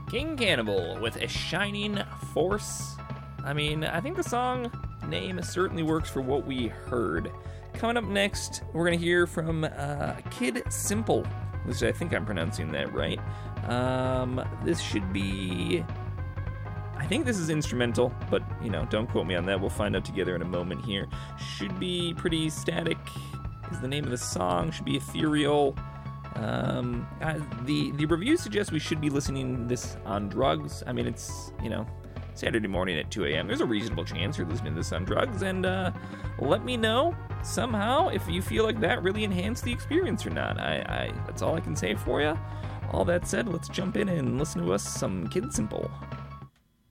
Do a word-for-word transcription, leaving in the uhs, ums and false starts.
King Cannibal with A Shining Force. I mean, I think the song name certainly works for what we heard. Coming up next, we're going to hear from uh, Kid Simple, which I think I'm pronouncing that right. Um, this should be... I think this is instrumental, but, you know, don't quote me on that. We'll find out together in a moment here. Should be pretty static is the name of the song. Should be ethereal. Um, uh, the, the review suggests we should be listening this on drugs. I mean, it's, you know, Saturday morning at two a.m. There's a reasonable chance you're listening to this on drugs. And uh, let me know somehow if you feel like that really enhanced the experience or not. I, I That's all I can say for you. All that said, let's jump in and listen to us some Kid Simple.